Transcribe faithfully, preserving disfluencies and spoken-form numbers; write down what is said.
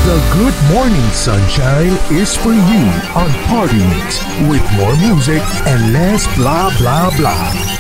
The Good Morning Sunshine is for you on Party Mix with more music and less blah blah blah.